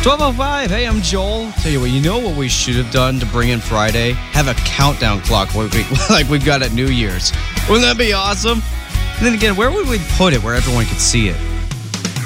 12:05. Hey, I'm Joel. Tell you what, you know what we should have done to bring in Friday? Have a countdown clock like we've got at New Year's. Wouldn't that be awesome? And then again, where would we put it where everyone could see it?